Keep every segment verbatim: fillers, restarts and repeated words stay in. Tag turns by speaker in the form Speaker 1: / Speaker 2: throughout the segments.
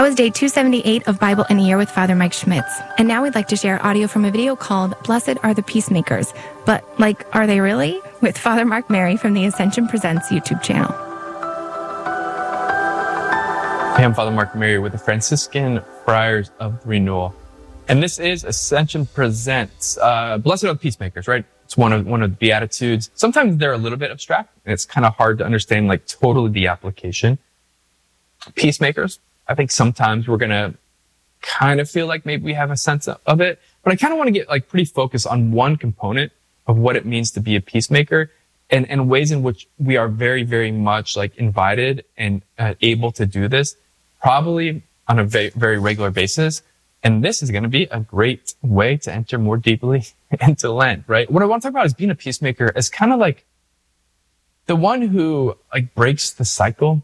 Speaker 1: was day two seventy-eight of Bible in a Year with Father Mike Schmitz. And now we'd like to share audio from a video called Blessed Are the Peacemakers. But, like, are they really? With Father Mark Mary from the Ascension Presents YouTube channel.
Speaker 2: Hey, I'm Father Mark Mary with the Franciscan Friars of the Renewal. And this is Ascension Presents. Uh, Blessed are the Peacemakers, right? It's one of, one of the Beatitudes. Sometimes they're a little bit abstract, and it's kind of hard to understand, like, totally the application. Peacemakers, I think sometimes we're going to kind of feel like maybe we have a sense of it, but I kind of want to get like pretty focused on one component of what it means to be a peacemaker and, and ways in which we are very, very much like invited and uh, able to do this probably on a very, very regular basis. And this is going to be a great way to enter more deeply into Lent, right? What I want to talk about is being a peacemaker as kind of like the one who like breaks the cycle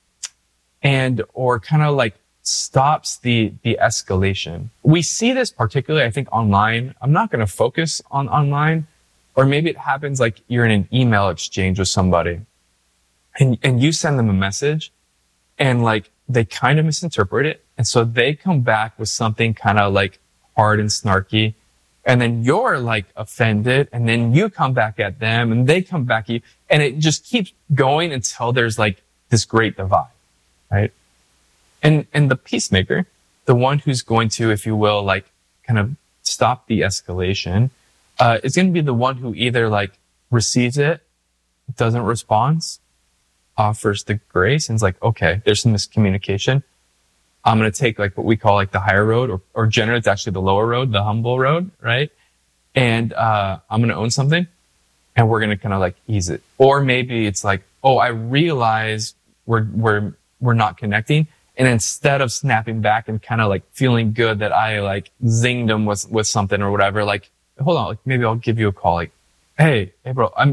Speaker 2: and or kind of like stops the the escalation. We see this particularly, I think, online. I'm not going to focus on online, or maybe it happens like you're in an email exchange with somebody and, and you send them a message and like they kind of misinterpret it. And so they come back with something kind of like hard and snarky. And then you're like offended, and then you come back at them and they come back at you. And it just keeps going until there's like this great divide. Right? And, and the peacemaker, the one who's going to, if you will, like kind of stop the escalation, uh, is going to be the one who either like receives it, doesn't respond, offers the grace, and is like, okay, there's some miscommunication. I'm going to take like what we call like the higher road, or, or generally it's actually the lower road, the humble road, right? And, uh, I'm going to own something and we're going to kind of like ease it. Or maybe it's like, oh, I realize we're, we're, we're not connecting. And instead of snapping back and kind of like feeling good that I like zinged them with, with something or whatever, like, hold on, like maybe I'll give you a call. Like, hey, hey bro, I'm,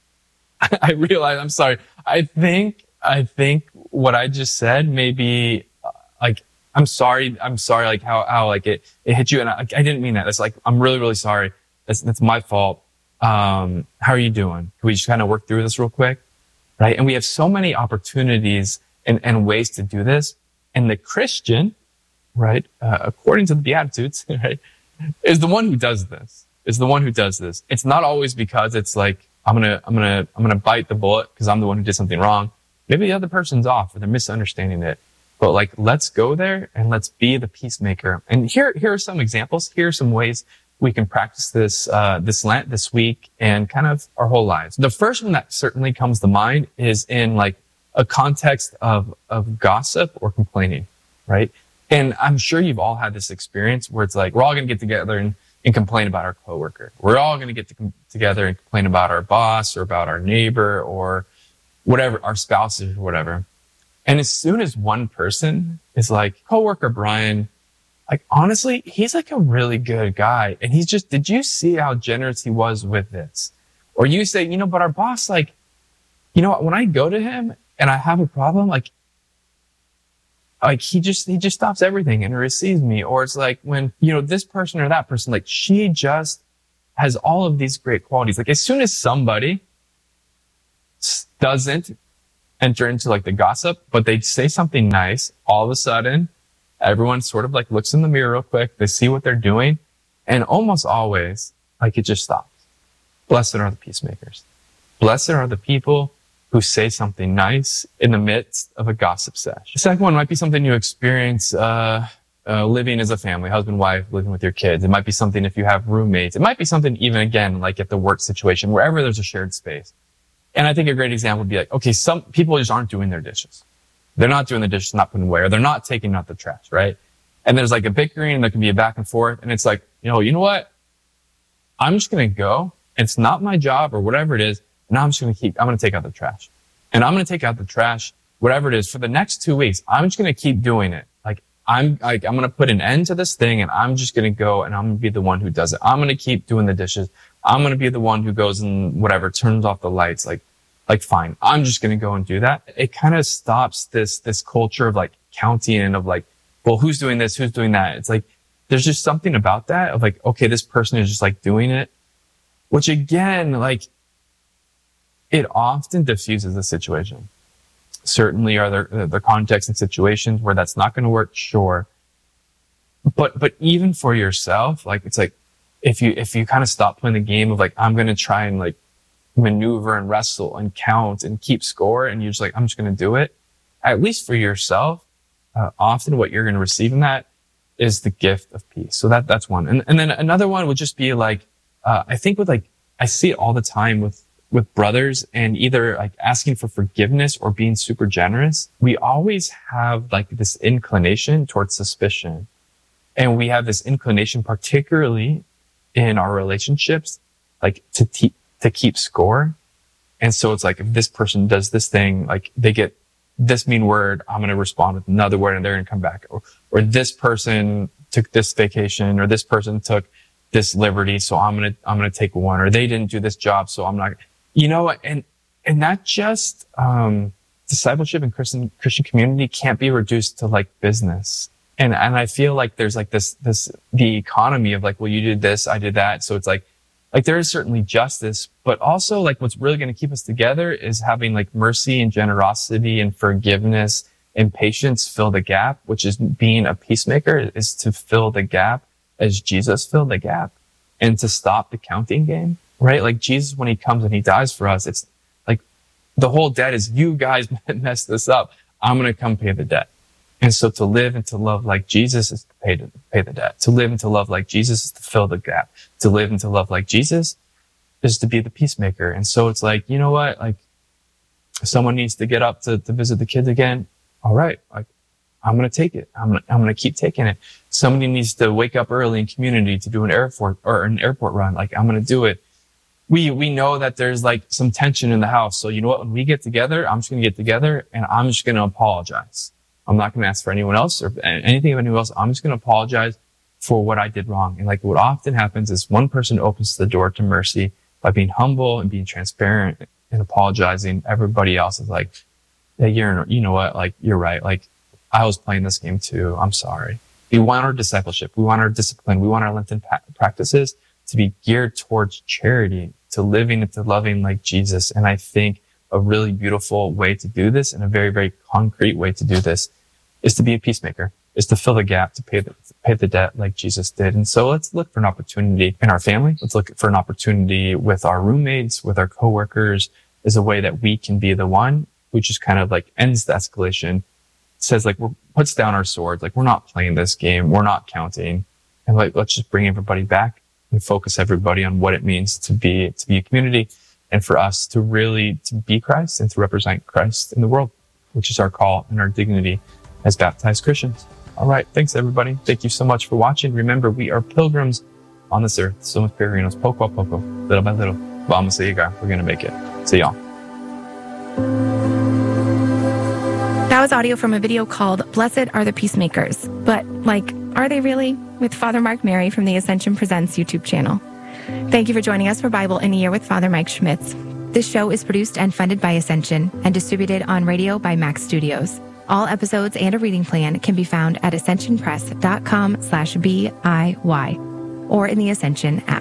Speaker 2: I realize, I'm sorry. I think, I think what I just said, maybe uh, like, I'm sorry. I'm sorry. Like how, how like it, it hit you. And I, I didn't mean that. It's like, I'm really, really sorry. That's, that's my fault. Um, how are you doing? Can we just kind of work through this real quick? Right. And we have so many opportunities And, and ways to do this. And the Christian, right, uh, according to the Beatitudes, right, is the one who does this, is the one who does this. It's not always because it's like, I'm going to, I'm going to, I'm going to bite the bullet because I'm the one who did something wrong. Maybe the other person's off or they're misunderstanding it. But like, let's go there and let's be the peacemaker. And here, here are some examples. Here are some ways we can practice this, uh, this Lent, this week, and kind of our whole lives. The first one that certainly comes to mind is in like, a context of, of gossip or complaining, right? And I'm sure you've all had this experience where it's like, we're all going to get together and, and complain about our coworker. We're all going to get to com- together and complain about our boss or about our neighbor or whatever, our spouses or whatever. And as soon as one person is like, coworker Brian, like, honestly, he's like a really good guy. And he's just, did you see how generous he was with this? Or you say, you know, but our boss, like, you know what, when I go to him, and I have a problem, like, like he just, he just stops everything and receives me. Or it's like when, you know, this person or that person, like she just has all of these great qualities. Like as soon as somebody doesn't enter into like the gossip, but they say something nice, all of a sudden, everyone sort of like looks in the mirror real quick. They see what they're doing. And almost always, like it just stops. Blessed are the peacemakers. Blessed are the people who say something nice in the midst of a gossip sesh. The second one might be something you experience uh, uh living as a family, husband, wife, living with your kids. It might be something if you have roommates. It might be something even, again, like at the work situation, wherever there's a shared space. And I think a great example would be like, okay, some people just aren't doing their dishes. They're not doing the dishes, not putting away, or they're not taking out the trash, right? And there's like a bickering, and there can be a back and forth. And it's like, you know, you know what? I'm just going to go. It's not my job or whatever it is. And I'm just going to keep, I'm going to take out the trash. And I'm going to take out the trash, whatever it is, for the next two weeks. I'm just going to keep doing it. Like, I'm, like, I'm going to put an end to this thing, and I'm just going to go and I'm going to be the one who does it. I'm going to keep doing the dishes. I'm going to be the one who goes and whatever, turns off the lights. Like, like, fine. I'm just going to go and do that. It kind of stops this, this culture of like counting and of like, well, who's doing this? Who's doing that? It's like, there's just something about that of like, okay, this person is just like doing it, which again, like, it often diffuses the situation. Certainly are there the contexts and situations where that's not going to work? Sure. But, but even for yourself, like, it's like, if you, if you kind of stop playing the game of like, I'm going to try and like maneuver and wrestle and count and keep score, and you're just like, I'm just going to do it. At least for yourself, uh, often what you're going to receive in that is the gift of peace. So that, that's one. And, and then another one would just be like, uh, I think with like, I see it all the time with, with brothers, and either like asking for forgiveness or being super generous. We always have like this inclination towards suspicion. And we have this inclination, particularly in our relationships, like to te- to keep score. And so it's like, if this person does this thing, like they get this mean word, I'm going to respond with another word and they're going to come back. Or, or this person took this vacation, or this person took this liberty, so I'm going to, I'm going to take one, or they didn't do this job, so I'm not, you know, and, and that just, um, discipleship in Christian, Christian community can't be reduced to like business. And, and I feel like there's like this, this, the economy of like, well, you did this, I did that. So it's like, like there is certainly justice, but also like what's really going to keep us together is having like mercy and generosity and forgiveness and patience fill the gap, which is being a peacemaker, is to fill the gap as Jesus filled the gap, and to stop the counting game, right? Like Jesus, when he comes and he dies for us, it's like the whole debt is, you guys messed this up, I'm going to come pay the debt. And so to live and to love like Jesus is to pay, to pay the debt. To live and to love like Jesus is to fill the gap. To live and to love like Jesus is to be the peacemaker. And so it's like, you know what? Like, someone needs to get up to, to visit the kids again. All right. Like, I'm going to take it. I'm going to, I'm going to keep taking it. Somebody needs to wake up early in community to do an airport or an airport run. Like, I'm going to do it. We, we know that there's like some tension in the house. So you know what? When we get together, I'm just going to get together and I'm just going to apologize. I'm not going to ask for anyone else or anything of anyone else. I'm just going to apologize for what I did wrong. And like what often happens is one person opens the door to mercy by being humble and being transparent and apologizing. Everybody else is like, hey, you're, you know what? Like, you're right. Like, I was playing this game too. I'm sorry. We want our discipleship. We want our discipline. We want our Lenten pa- practices to be geared towards charity, to living and to loving like Jesus. And I think a really beautiful way to do this, and a very, very concrete way to do this, is to be a peacemaker, is to fill the gap, to pay the, to pay the debt like Jesus did. And so let's look for an opportunity in our family. Let's look for an opportunity with our roommates, with our coworkers, as a way that we can be the one who just kind of like ends the escalation, says like, we're, puts down our swords. Like, we're not playing this game. We're not counting. And like, let's just bring everybody back and focus everybody on what it means to be, to be a community, and for us to really, to be Christ and to represent Christ in the world, which is our call and our dignity as baptized Christians. All right. Thanks, everybody. Thank you so much for watching. Remember, we are pilgrims on this earth. Somos peregrinos, poco a poco, little by little. Vamos a llegar. We're going to make it. See y'all.
Speaker 1: That was audio from a video called Blessed Are the Peacemakers. But, like, are they really? With Father Mark Mary from the Ascension Presents YouTube channel. Thank you for joining us for Bible in a Year with Father Mike Schmitz. This show is produced and funded by Ascension and distributed on radio by Max Studios. All episodes and a reading plan can be found at ascensionpress.com slash BIY or in the Ascension app.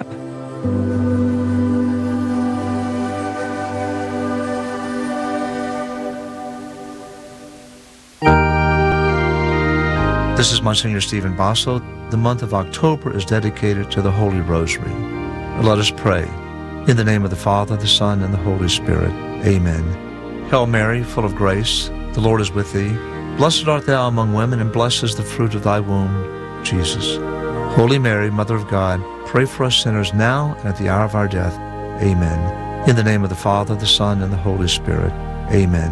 Speaker 3: This is Monsignor Stephen Basso. The month of October is dedicated to the Holy Rosary. Let us pray. In the name of the Father, the Son, and the Holy Spirit. Amen. Hail Mary, full of grace, the Lord is with thee. Blessed art thou among women, and blessed is the fruit of thy womb, Jesus. Holy Mary, Mother of God, pray for us sinners now and at the hour of our death. Amen. In the name of the Father, the Son, and the Holy Spirit. Amen.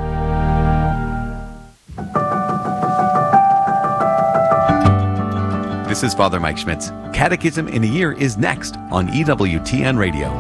Speaker 4: This is Father Mike Schmitz. Catechism in a Year is next on E W T N Radio.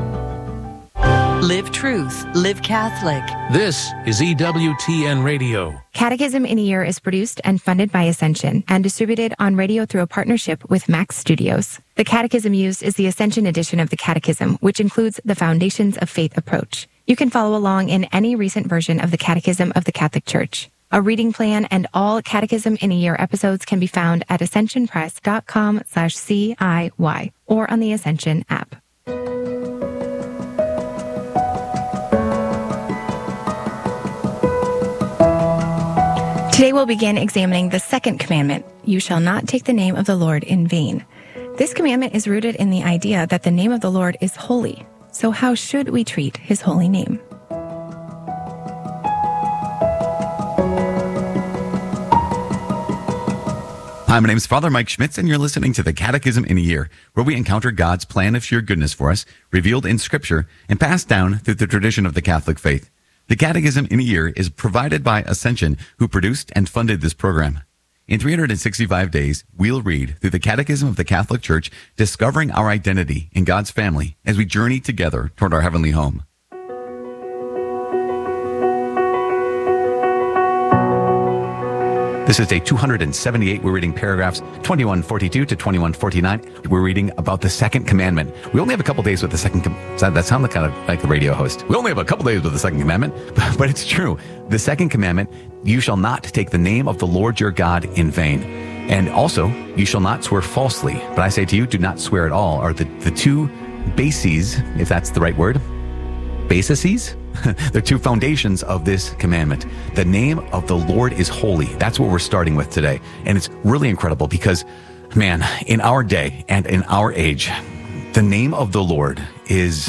Speaker 5: Live truth, live Catholic.
Speaker 6: This is E W T N Radio.
Speaker 1: Catechism in a Year is produced and funded by Ascension and distributed on radio through a partnership with Max Studios. The catechism used is the Ascension edition of the Catechism, which includes the Foundations of Faith approach. You can follow along in any recent version of the Catechism of the Catholic Church. A reading plan and all Catechism in a Year episodes can be found at ascensionpress.com slash CIY or on the Ascension app. Today we'll begin examining the second commandment, you shall not take the name of the Lord in vain. This commandment is rooted in the idea that the name of the Lord is holy. So how should we treat his holy name?
Speaker 4: Hi, my name is Father Mike Schmitz, and you're listening to the Catechism in a Year, where we encounter God's plan of sheer goodness for us, revealed in Scripture, and passed down through the tradition of the Catholic faith. The Catechism in a Year is provided by Ascension, who produced and funded this program. In three hundred sixty-five days, we'll read through the Catechism of the Catholic Church, discovering our identity in God's family as we journey together toward our heavenly home. This is day two hundred seventy-eight. We're reading paragraphs twenty-one forty-two to twenty-one forty-nine. We're reading about the second commandment. We only have a couple days with the second commandment. That sounds kind of like the radio host. We only have a couple days with the second commandment, but, but it's true. The second commandment, you shall not take the name of the Lord your God in vain. And also, you shall not swear falsely. But I say to you, do not swear at all, are the, the two bases, if that's the right word, bases? The two foundations of this commandment. The name of the Lord is holy. That's what we're starting with today. And it's really incredible because, man, in our day and in our age, the name of the Lord is,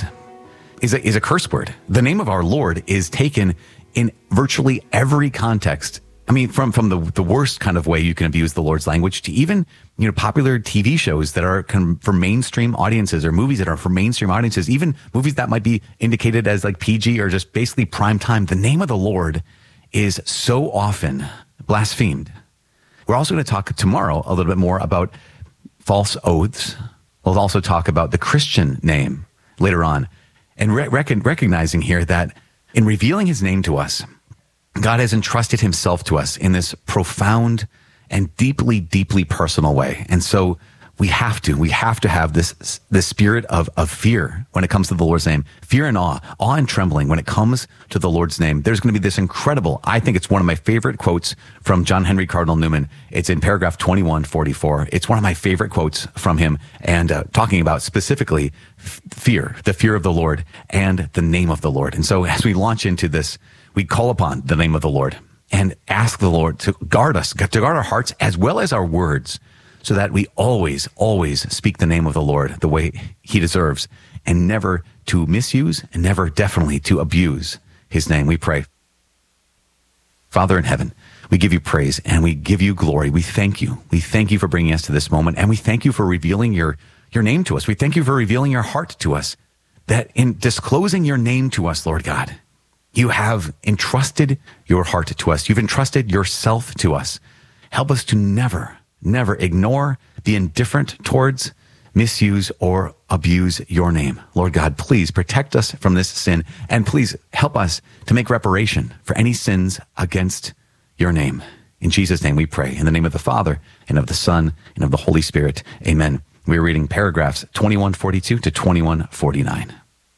Speaker 4: is a, is a curse word. The name of our Lord is taken in virtually every context. I mean, from, from the, the worst kind of way you can abuse the Lord's language to even, you know, popular T V shows that are kind of for mainstream audiences or movies that are for mainstream audiences, even movies that might be indicated as like P G or just basically prime time. The name of the Lord is so often blasphemed. We're also going to talk tomorrow a little bit more about false oaths. We'll also talk about the Christian name later on, and re- rec- recognizing here that in revealing his name to us, God has entrusted himself to us in this profound and deeply, deeply personal way. And so we have to, we have to have this, this spirit of, of fear when it comes to the Lord's name, fear and awe, awe and trembling when it comes to the Lord's name. There's going to be this incredible, I think it's one of my favorite quotes from John Henry Cardinal Newman. It's in paragraph twenty-one forty-four. It's one of my favorite quotes from him, and uh, talking about specifically f- fear, the fear of the Lord and the name of the Lord. And so as we launch into this, we call upon the name of the Lord and ask the Lord to guard us, to guard our hearts as well as our words, so that we always, always speak the name of the Lord the way he deserves, and never to misuse and never definitely to abuse his name. We pray. Father in heaven, we give you praise and we give you glory. We thank you. We thank you for bringing us to this moment, and we thank you for revealing your, your name to us. We thank you for revealing your heart to us, that in disclosing your name to us, Lord God, you have entrusted your heart to us. You've entrusted yourself to us. Help us to never, never ignore, be indifferent towards, misuse, or abuse your name. Lord God, please protect us from this sin, and please help us to make reparation for any sins against your name. In Jesus' name we pray. In the name of the Father, and of the Son, and of the Holy Spirit. Amen. We're reading paragraphs twenty-one forty-two to twenty-one forty-nine.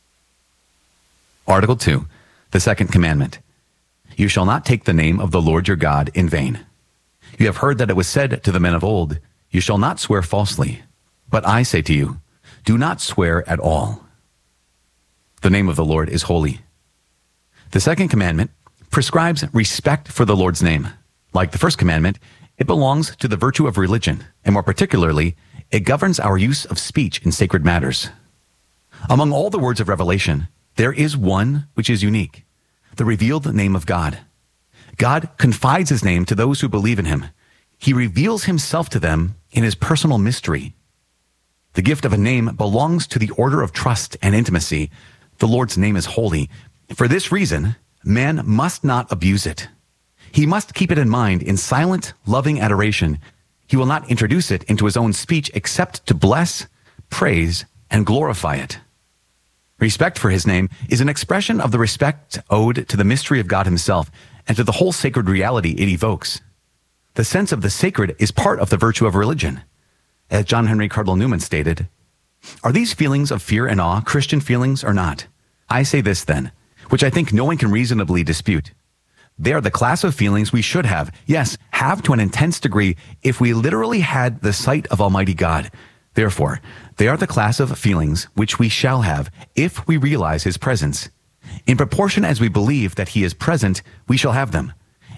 Speaker 4: Article two. The second commandment, you shall not take the name of the Lord your God in vain. You have heard that it was said to the men of old, you shall not swear falsely. But I say to you, do not swear at all. The name of the Lord is holy. The second commandment prescribes respect for the Lord's name. Like the first commandment, it belongs to the virtue of religion, and more particularly, it governs our use of speech in sacred matters. Among all the words of revelation, there is one which is unique, the revealed name of God. God confides his name to those who believe in him. He reveals himself to them in his personal mystery. The gift of a name belongs to the order of trust and intimacy. The Lord's name is holy. For this reason, man must not abuse it. He must keep it in mind in silent, loving adoration. He will not introduce it into his own speech except to bless, praise, and glorify it. Respect for his name is an expression of the respect owed to the mystery of God himself and to the whole sacred reality it evokes. The sense of the sacred is part of the virtue of religion. As John Henry Cardinal Newman stated, are these feelings of fear and awe Christian feelings or not? I say this then, which I think no one can reasonably dispute. They are the class of feelings we should have, yes, have to an intense degree if we literally had the sight of Almighty God. Therefore, they are the class of feelings which we shall have if we realize his presence. In proportion as we believe that he is present, we shall have them.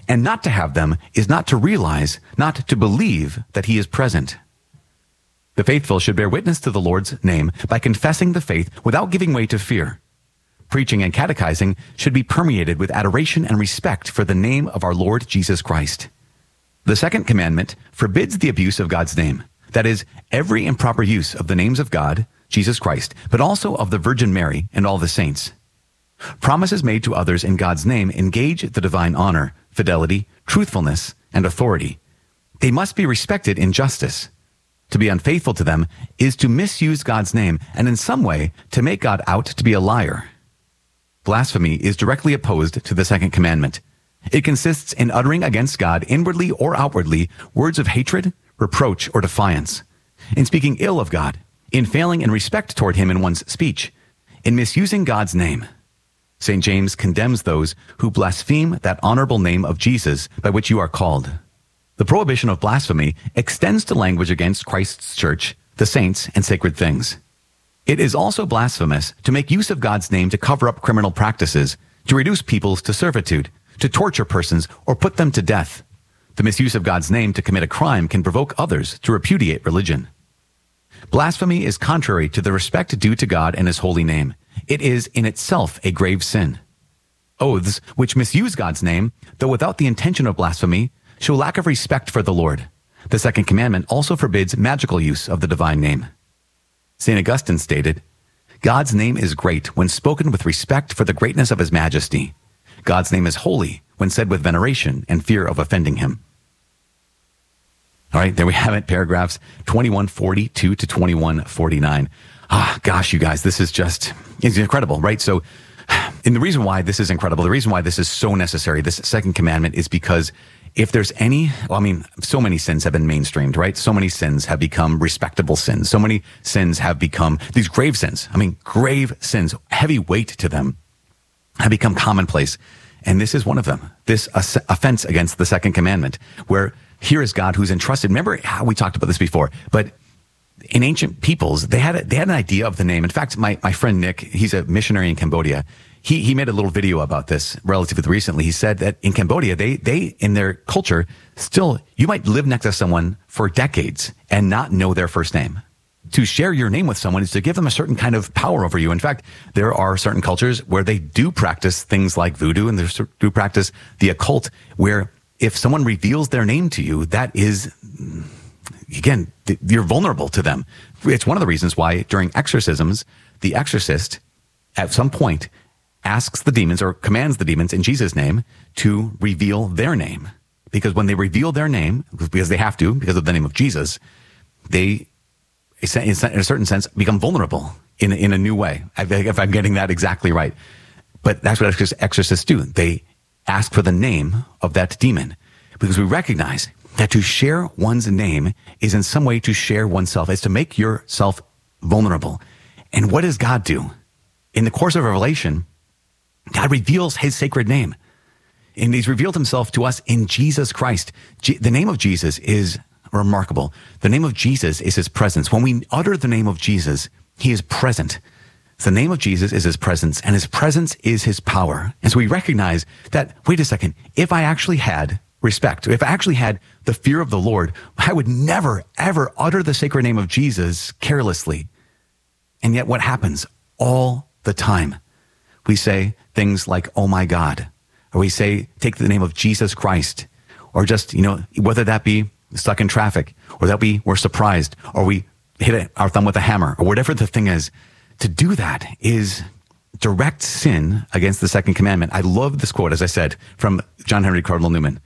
Speaker 4: And not to have them is not to realize, not to believe that he is present. The faithful should bear witness to the Lord's name by confessing the faith without giving way to fear. Preaching and catechizing should be permeated with adoration and respect for the name of our Lord Jesus Christ. The second commandment forbids the abuse of God's name. That is, every improper use of the names of God, Jesus Christ, but also of the Virgin Mary and all the saints. Promises made to others in God's name engage the divine honor, fidelity, truthfulness, and authority. They must be respected in justice. To be unfaithful to them is to misuse God's name and in some way to make God out to be a liar. Blasphemy is directly opposed to the second commandment. It consists in uttering against God inwardly or outwardly words of hatred, reproach, or defiance, in speaking ill of God, in failing in respect toward him in one's speech, in misusing God's name. Saint James condemns those who blaspheme that honorable name of Jesus by which you are called. The prohibition of blasphemy extends to language against Christ's church, the saints, and sacred things. It is also blasphemous to make use of God's name to cover up criminal practices, to reduce peoples to servitude, to torture persons, or put them to death. The misuse of God's name to commit a crime can provoke others to repudiate religion. Blasphemy is contrary to the respect due to God and his holy name. It is in itself a grave sin. Oaths which misuse God's name, though without the intention of blasphemy, show lack of respect for the Lord. The second commandment also forbids magical use of the divine name. Saint Augustine stated, God's name is great when spoken with respect for the greatness of his majesty. God's name is holy when said with veneration and fear of offending him. All right, there we have it, paragraphs twenty-one forty-two to twenty-one forty-nine. Ah, gosh, you guys, this is just, it's incredible, right? So, and the reason why this is incredible, the reason why this is so necessary, this second commandment, is because if there's any, well, I mean, so many sins have been mainstreamed, right? So many sins have become respectable sins. So many sins have become these grave sins. I mean, grave sins, heavy weight to them, have become commonplace. And this is one of them, this offense against the second commandment, where here is God who's entrusted. Remember how we talked about this before, but in ancient peoples, they had a, they had an idea of the name. In fact, my, my friend Nick, he's a missionary in Cambodia. He he made a little video about this relatively recently. He said that in Cambodia, they they in their culture still, you might live next to someone for decades and not know their first name. To share your name with someone is to give them a certain kind of power over you. In fact, there are certain cultures where they do practice things like voodoo, and they do practice the occult, where if someone reveals their name to you, that is, again, you're vulnerable to them. It's one of the reasons why during exorcisms, the exorcist at some point asks the demons or commands the demons in Jesus' name to reveal their name. Because when they reveal their name, because they have to, because of the name of Jesus, they, in a certain sense, become vulnerable in, in a new way, if I'm getting that exactly right. But that's what exorcists do. They ask for the name of that demon, because we recognize that to share one's name is in some way to share oneself, is to make yourself vulnerable. And what does God do? In the course of Revelation, God reveals his sacred name. And he's revealed himself to us in Jesus Christ. G- the name of Jesus is remarkable. The name of Jesus is his presence. When we utter the name of Jesus, he is present. The name of Jesus is his presence, and his presence is his power. And so we recognize that, wait a second, if I actually had respect, if I actually had the fear of the Lord, I would never, ever utter the sacred name of Jesus carelessly. And yet what happens all the time? We say things like, oh my God, or we say, take the name of Jesus Christ, or just, you know, whether that be stuck in traffic, or that be, we're surprised, or we hit our thumb with a hammer, or whatever the thing is. To do that is direct sin against the second commandment. I love this quote, as I said, from John Henry Cardinal Newman.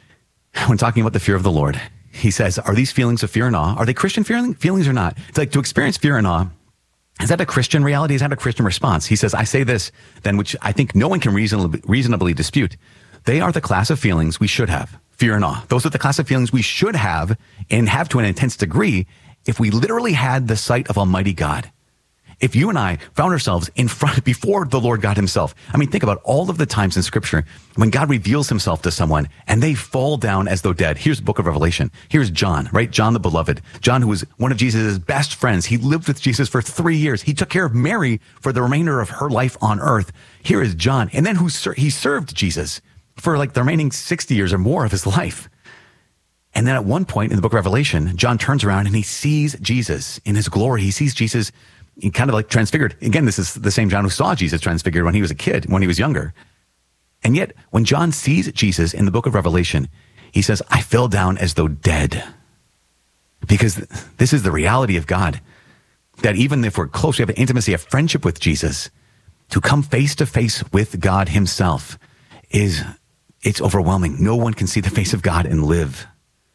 Speaker 4: When talking about the fear of the Lord, he says, are these feelings of fear and awe, are they Christian feeling, feelings or not? It's like to experience fear and awe. Is that a Christian reality? Is that a Christian response? He says, I say this, then, which I think no one can reasonably, reasonably dispute. They are the class of feelings we should have, fear and awe. Those are the class of feelings we should have and have to an intense degree if we literally had the sight of Almighty God. If you and I found ourselves in front, before the Lord God himself, I mean, think about all of the times in scripture when God reveals himself to someone and they fall down as though dead. Here's the book of Revelation. Here's John, right? John the beloved. John, who was one of Jesus' best friends. He lived with Jesus for three years. He took care of Mary for the remainder of her life on earth. Here is John. And then who ser- he served Jesus for like the remaining sixty years or more of his life. And then at one point in the book of Revelation, John turns around and he sees Jesus in his glory. He sees Jesus kind of like transfigured. Again, this is the same John who saw Jesus transfigured when he was a kid, when he was younger. And yet, when John sees Jesus in the book of Revelation, he says, I fell down as though dead. Because this is the reality of God, that even if we're close, we have an intimacy, a friendship with Jesus, to come face to face with God himself is, it's overwhelming. No one can see the face of God and live.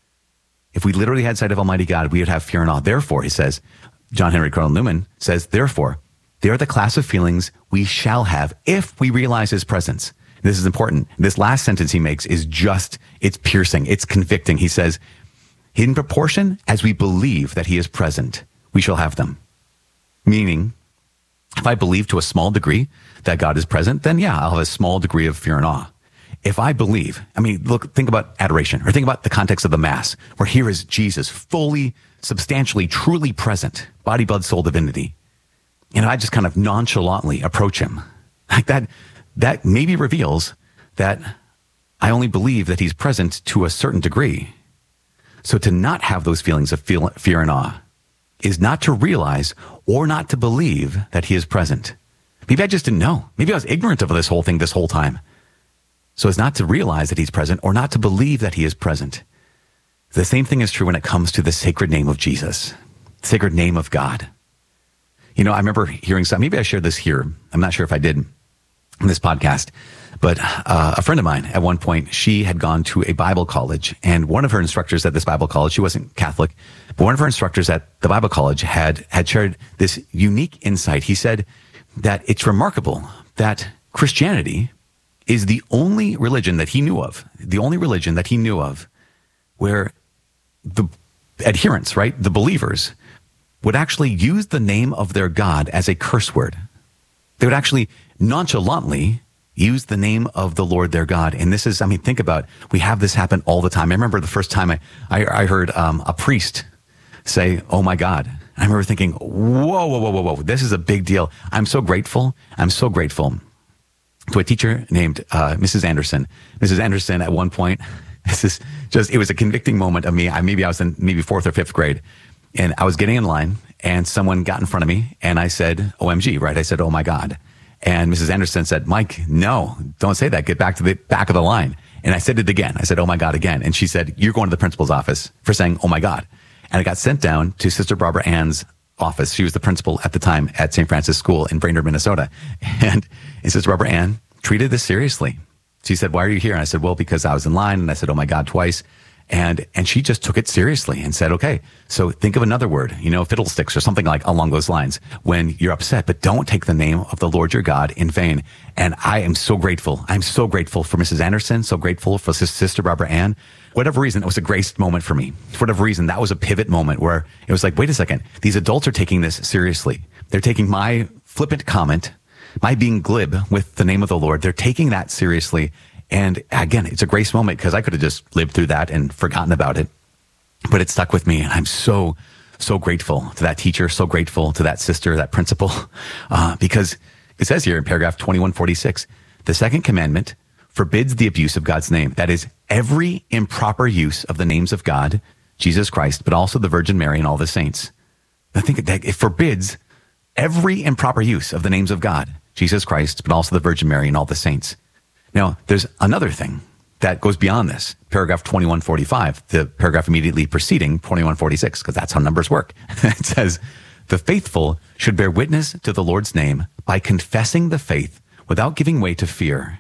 Speaker 4: If we literally had sight of Almighty God, we would have fear and awe. Therefore, he says, John Henry Cardinal Newman says, therefore, they are the class of feelings we shall have if we realize his presence. This is important. This last sentence he makes is just, it's piercing, it's convicting. He says, in proportion as we believe that he is present, we shall have them. Meaning, if I believe to a small degree that God is present, then yeah, I'll have a small degree of fear and awe. If I believe, I mean, look, think about adoration, or think about the context of the Mass, where here is Jesus fully, substantially, truly present, body, blood, soul, divinity. And I just kind of nonchalantly approach him. Like that, that maybe reveals that I only believe that he's present to a certain degree. So to not have those feelings of feel, fear and awe is not to realize or not to believe that he is present. Maybe I just didn't know. Maybe I was ignorant of this whole thing this whole time. So it's not to realize that he's present or not to believe that he is present. The same thing is true when it comes to the sacred name of Jesus, the sacred name of God. You know, I remember hearing some, maybe I shared this here. I'm not sure if I did in this podcast, but uh, a friend of mine at one point, she had gone to a Bible college, and one of her instructors at this Bible college, she wasn't Catholic, but one of her instructors at the Bible college had, had shared this unique insight. He said that it's remarkable that Christianity is the only religion that he knew of, the only religion that he knew of where the adherents, right, the believers, would actually use the name of their God as a curse word. They would actually nonchalantly use the name of the Lord their God. And this is, I mean, think about, we have this happen all the time. I remember the first time I, I, I heard um, a priest say, oh my God. I remember thinking, whoa, whoa, whoa, whoa, whoa, this is a big deal. I'm so grateful. I'm so grateful to a teacher named uh, Missus Anderson. Missus Anderson, at one point, this is just, it was a convicting moment of me. I, maybe I was in maybe fourth or fifth grade, and I was getting in line, and someone got in front of me, and I said, O M G, right? I said, oh my God. And Missus Anderson said, Mike, no, don't say that. Get back to the back of the line. And I said it again. I said, oh my God, again. And she said, you're going to the principal's office for saying, oh my God. And I got sent down to Sister Barbara Ann's office. She was the principal at the time at Saint Francis School in Brainerd, Minnesota. And, and Sister Barbara Ann treated this seriously. She said, why are you here? And I said, well, because I was in line. And I said, oh my God, twice. And, and she just took it seriously and said, okay, so think of another word, you know, fiddlesticks or something like along those lines when you're upset, but don't take the name of the Lord your God in vain. And I am so grateful. I'm so grateful for Missus Anderson, so grateful for Sister Barbara Ann. Whatever reason, it was a grace moment for me. For whatever reason, that was a pivot moment where it was like, wait a second, these adults are taking this seriously. They're taking my flippant comment, my being glib with the name of the Lord. They're taking that seriously. And again, it's a grace moment because I could have just lived through that and forgotten about it, but it stuck with me. And I'm so, so grateful to that teacher, so grateful to that sister, that principal, uh, because it says here in paragraph twenty-one forty-six, the second commandment forbids the abuse of God's name. That is every improper use of the names of God, Jesus Christ, but also the Virgin Mary and all the saints. I think that it forbids every improper use of the names of God, Jesus Christ, but also the Virgin Mary and all the saints. Now, there's another thing that goes beyond this. Paragraph twenty-one forty-five, the paragraph immediately preceding twenty-one forty-six, because that's how numbers work. It says, the faithful should bear witness to the Lord's name by confessing the faith without giving way to fear.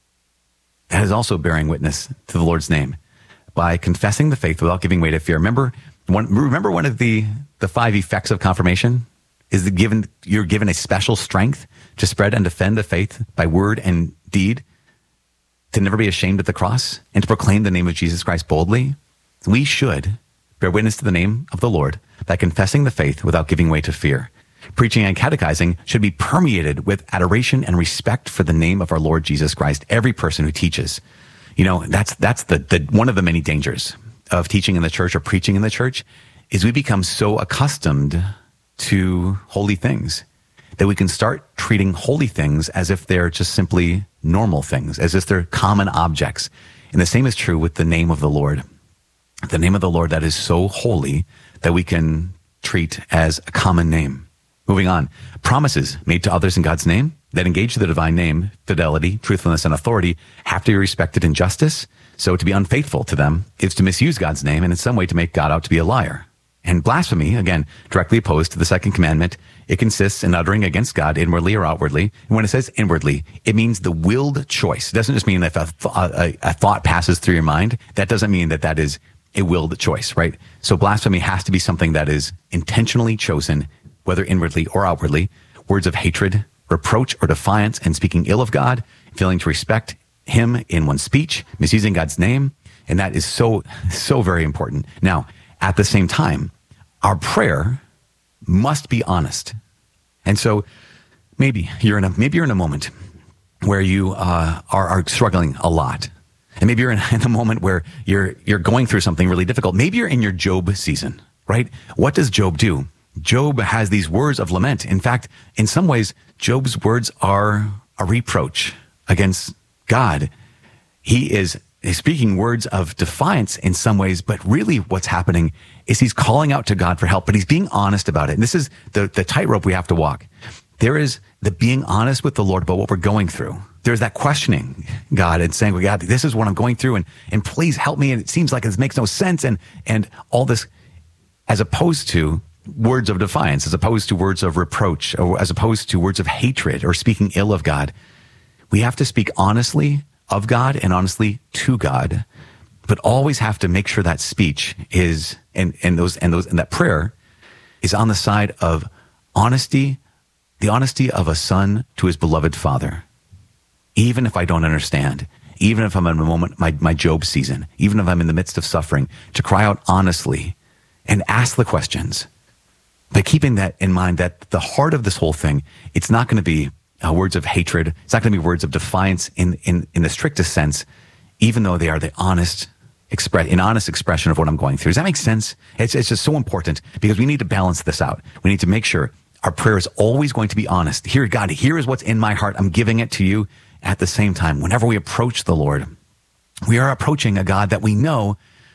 Speaker 4: That is also bearing witness to the Lord's name by confessing the faith without giving way to fear. Remember one, remember one of the, the five effects of confirmation is that given, you're given a special strength to spread and defend the faith by word and deed, to never be ashamed at the cross, and to proclaim the name of Jesus Christ boldly. We should bear witness to the name of the Lord by confessing the faith without giving way to fear. Preaching and catechizing should be permeated with adoration and respect for the name of our Lord Jesus Christ. Every person who teaches, you know, that's that's the, the one of the many dangers of teaching in the church or preaching in the church is we become so accustomed to holy things that we can start treating holy things as if they're just simply normal things, as if they're common objects. And the same is true with the name of the Lord. The name of the Lord that is so holy that we can treat as a common name. Moving on, promises made to others in God's name that engage the divine name, fidelity, truthfulness, and authority have to be respected in justice. So to be unfaithful to them is to misuse God's name and in some way to make God out to be a liar. And blasphemy, again, directly opposed to the second commandment, it consists in uttering against God inwardly or outwardly. And when it says inwardly, it means the willed choice. It doesn't just mean that if a, a, a thought passes through your mind. That doesn't mean that that is a willed choice, right? So blasphemy has to be something that is intentionally chosen, whether inwardly or outwardly. Words of hatred, reproach, or defiance, and speaking ill of God, failing to respect him in one's speech, misusing God's name. And that is so, so very important. Now, at the same time, our prayer must be honest. And so maybe you're in a, maybe you're in a moment where you uh, are, are struggling a lot. And maybe you're in, in a moment where you're, you're going through something really difficult. Maybe you're in your Job season, right? What does Job do? Job has these words of lament. In fact, in some ways, Job's words are a reproach against God. He is speaking words of defiance in some ways, but really what's happening is he's calling out to God for help, but he's being honest about it. And this is the, the tightrope we have to walk. There is the being honest with the Lord about what we're going through. There's that questioning God and saying, well, God, this is what I'm going through, and, and please help me. And it seems like this makes no sense. And, and all this, as opposed to words of defiance, as opposed to words of reproach, or as opposed to words of hatred or speaking ill of God. We have to speak honestly of God and honestly to God, but always have to make sure that speech is, and, and those, and those, and that prayer is on the side of honesty, the honesty of a son to his beloved father. Even if I don't understand, even if I'm in a moment, my, my Job season, even if I'm in the midst of suffering, to cry out honestly and ask the questions. But keeping that in mind, that the heart of this whole thing, it's not going to be uh, words of hatred. It's not going to be words of defiance in, in, in the strictest sense, even though they are the honest express, an honest expression of what I'm going through. Does that make sense? It's, it's just so important because we need to balance this out. We need to make sure our prayer is always going to be honest. Here, God, here is what's in my heart. I'm giving it to you. At the same time, whenever we approach the Lord, we are approaching a God that we know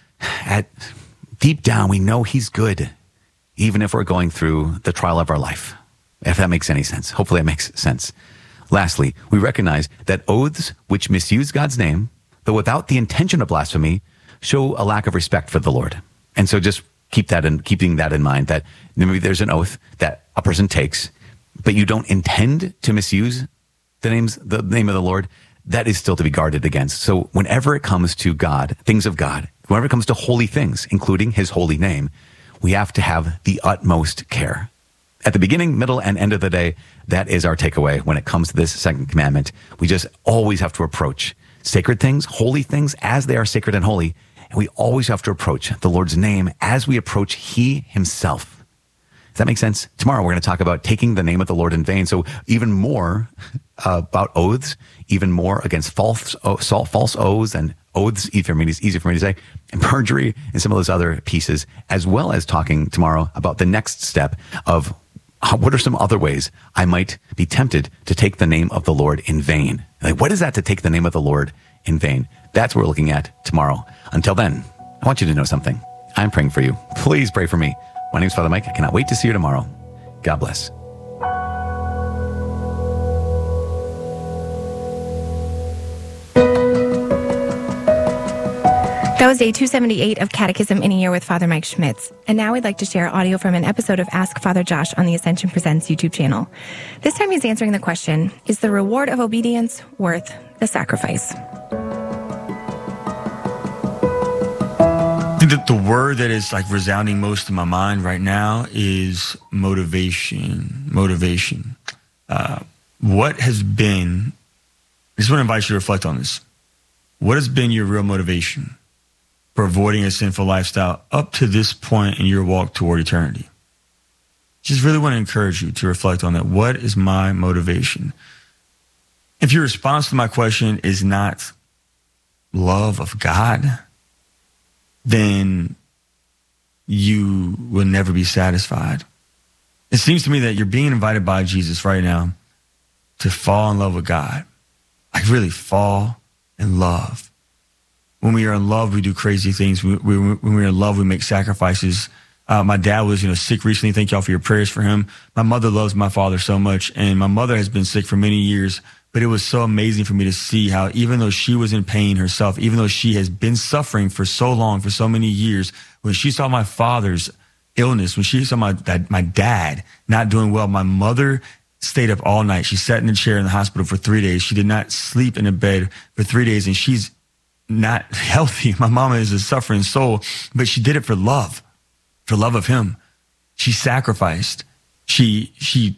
Speaker 4: at deep down, we know he's good, even if we're going through the trial of our life. If that makes any sense. Hopefully it makes sense. Lastly, we recognize that oaths which misuse God's name, though without the intention of blasphemy, show a lack of respect for the Lord. And so just keep that in, keeping that in mind, that maybe there's an oath that a person takes, but you don't intend to misuse the names, the name of the Lord, that is still to be guarded against. So whenever it comes to God, things of God, whenever it comes to holy things, including his holy name, we have to have the utmost care. At the beginning, middle, and end of the day, that is our takeaway when it comes to this second commandment. We just always have to approach sacred things, holy things, as they are sacred and holy. And we always have to approach the Lord's name as we approach he himself. Does that make sense? Tomorrow we're going to talk about taking the name of the Lord in vain. So even more uh, about oaths, even more against false oh, false oaths and oaths, easy for me to, easy for me to say, and perjury and some of those other pieces, as well as talking tomorrow about the next step of how, what are some other ways I might be tempted to take the name of the Lord in vain. Like, what is that to take the name of the Lord in vain? That's what we're looking at tomorrow. Until then, I want you to know something. I'm praying for you. Please pray for me. My name is Father Mike. I cannot wait to see you tomorrow. God bless.
Speaker 1: That was day two seventy-eight of Catechism in a Year with Father Mike Schmitz. And now we'd like to share audio from an episode of Ask Father Josh on the Ascension Presents YouTube channel. This time he's answering the question, is the reward of obedience worth the sacrifice?
Speaker 7: I think that the word that is like resounding most in my mind right now is motivation. Motivation. Uh, what has been, I just want to invite you to reflect on this. What has been your real motivation for avoiding a sinful lifestyle up to this point in your walk toward eternity? Just really want to encourage you to reflect on that. What is my motivation? If your response to my question is not love of God, then you will never be satisfied. It seems to me that you're being invited by Jesus right now to fall in love with God. like really fall in love. When we are in love, we do crazy things. We, we, when we're in love, we make sacrifices. Uh, my dad was, you know, sick recently. Thank y'all for your prayers for him. My mother loves my father so much, and my mother has been sick for many years. But it was so amazing for me to see how, even though she was in pain herself, even though she has been suffering for so long, for so many years, when she saw my father's illness, when she saw my that, my dad not doing well, my mother stayed up all night. She sat in a chair in the hospital for three days. She did not sleep in a bed for three days, and she's not healthy. My mama is a suffering soul, but she did it for love, for love of him. She sacrificed. She, she,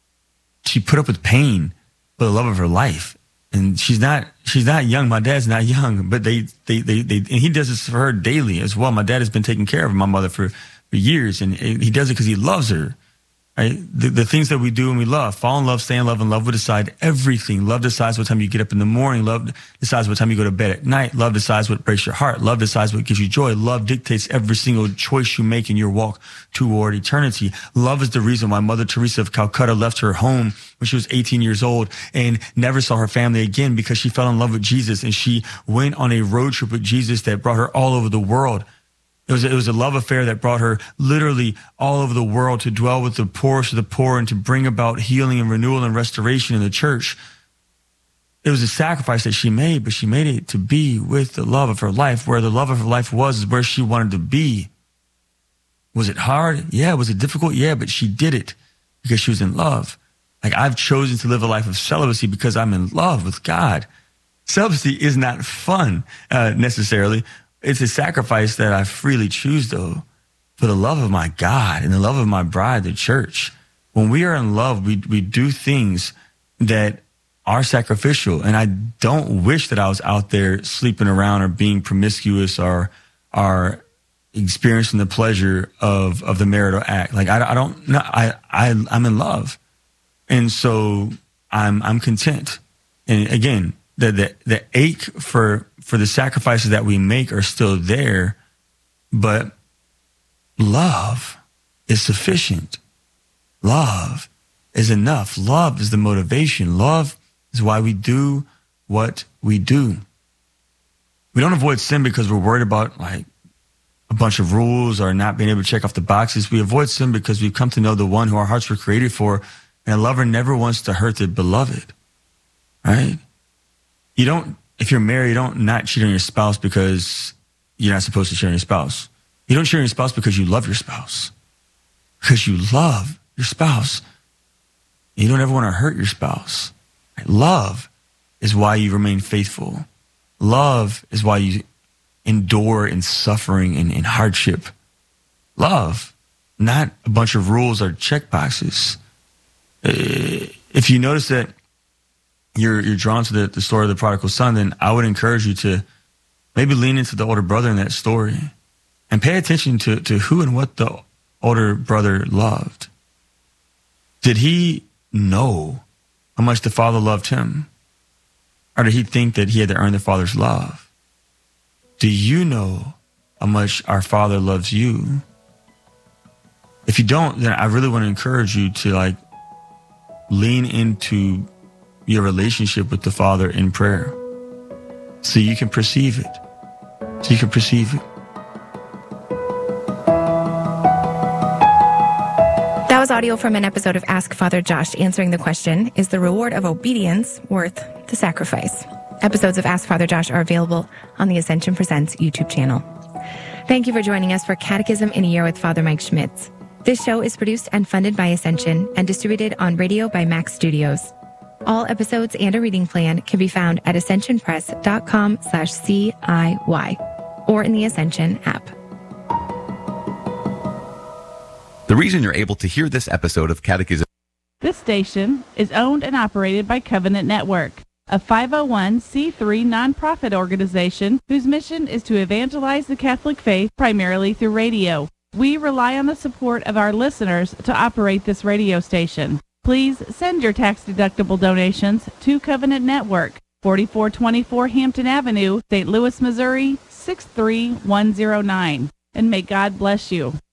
Speaker 7: she put up with pain for the love of her life. And she's not, she's not young. My dad's not young, but they, they, they, they, and he does this for her daily as well. My dad has been taking care of my mother for, for years, and he does it because he loves her. Right? The, the things that we do when we love, fall in love, stay in love, and love will decide everything. Love decides what time you get up in the morning. Love decides what time you go to bed at night. Love decides what breaks your heart. Love decides what gives you joy. Love dictates every single choice you make in your walk toward eternity. Love is the reason why Mother Teresa of Calcutta left her home when she was eighteen years old and never saw her family again, because she fell in love with Jesus, and she went on a road trip with Jesus that brought her all over the world. It was, it was a love affair that brought her literally all over the world to dwell with the poorest of the poor and to bring about healing and renewal and restoration in the church. It was a sacrifice that she made, but she made it to be with the love of her life. Where the love of her life was is where she wanted to be. Was it hard? Yeah. Was it difficult? Yeah, but she did it because she was in love. Like, I've chosen to live a life of celibacy because I'm in love with God. Celibacy is not fun uh, necessarily. It's a sacrifice that I freely choose, though, for the love of my God and the love of my bride, the church. When we are in love, we we do things that are sacrificial. And I don't wish that I was out there sleeping around or being promiscuous or, or experiencing the pleasure of, of the marital act. Like, I, I don't, no, I, I, I'm in love. And so I'm, I'm content. And again, the, the, the ache for, for the sacrifices that we make are still there, but love is sufficient. Love is enough. Love is the motivation. Love is why we do what we do. We don't avoid sin because we're worried about like a bunch of rules or not being able to check off the boxes. We avoid sin because we've come to know the one who our hearts were created for, and a lover never wants to hurt the beloved, right? You don't, if you're married, you don't not cheat on your spouse because you're not supposed to cheat on your spouse. You don't cheat on your spouse because you love your spouse, because you love your spouse. You don't ever want to hurt your spouse. Love is why you remain faithful. Love is why you endure in suffering and in hardship. Love, not a bunch of rules or check boxes. If you notice that you're you're drawn to the, the story of the prodigal son, then I would encourage you to maybe lean into the older brother in that story and pay attention to, to who and what the older brother loved. Did he know how much the father loved him? Or did he think that he had to earn the father's love? Do you know how much our father loves you? If you don't, then I really want to encourage you to like lean into your relationship with the Father in prayer so you can perceive it. So you can perceive it.
Speaker 1: That was audio from an episode of Ask Father Josh answering the question, is the reward of obedience worth the sacrifice? Episodes of Ask Father Josh are available on the Ascension Presents YouTube channel. Thank you for joining us for Catechism in a Year with Father Mike Schmitz. This show is produced and funded by Ascension and distributed on radio by Max Studios. All episodes and a reading plan can be found at ascensionpress.com slash CIY or in the Ascension app.
Speaker 4: The reason you're able to hear this episode of Catechism.
Speaker 8: This station is owned and operated by Covenant Network, a five oh one c three nonprofit organization whose mission is to evangelize the Catholic faith primarily through radio. We rely on the support of our listeners to operate this radio station. Please send your tax-deductible donations to Covenant Network, forty-four twenty-four Hampton Avenue, Saint Louis, Missouri, six three one zero nine. And may God bless you.